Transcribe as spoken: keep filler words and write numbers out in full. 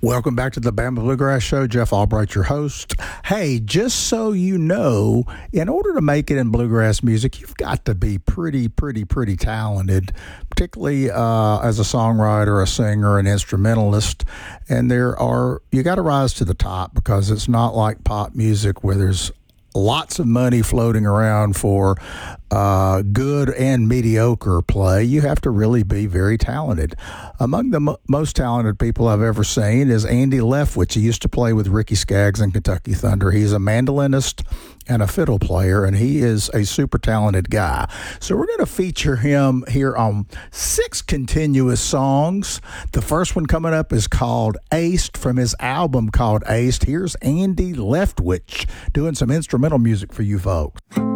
Welcome back to the Bama Bluegrass Show. Jeff Albright, your host. Hey, just so you know, in order to make it in bluegrass music, you've got to be pretty, pretty, pretty talented, particularly uh, as a songwriter, a singer, an instrumentalist. And there are, you got to rise to the top because it's not like pop music where there's lots of money floating around for uh, good and mediocre play. You have to really be very talented. Among the mo- most talented people I've ever seen is Andy Leftwich. He used to play with Ricky Skaggs and Kentucky Thunder. He's a mandolinist and a fiddle player, and he is a super talented guy. So we're going to feature him here on six continuous songs. The first one coming up is called Aced, from his album called Aced. Here's Andy Leftwich doing some instrumental music for you folks.